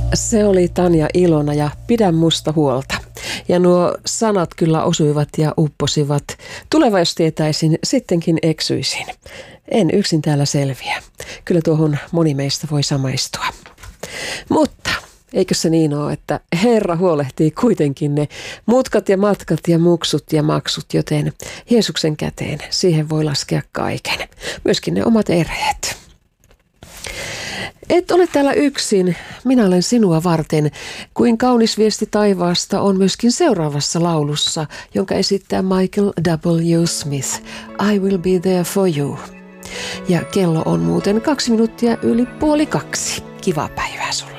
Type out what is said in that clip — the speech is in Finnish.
Se oli Tanja Ilona ja Pidä musta huolta. Ja nuo sanat kyllä osuivat ja upposivat. Tuleva jos tietäisin, sittenkin eksyisin. En yksin täällä selviä. Kyllä tuohon moni meistä voi samaistua. Mutta eikö se niin ole, että Herra huolehtii kuitenkin ne mutkat ja matkat ja muksut ja maksut, joten Jeesuksen käteen siihen voi laskea kaiken. Myöskin ne omat erheet. Et ole täällä yksin, minä olen sinua varten. Kuin kaunis viesti taivaasta on myöskin seuraavassa laulussa, jonka esittää Michael W. Smith. I will be there for you. Ja kello on muuten 2 minuuttia yli 1:30. Kivaa päivää sulle.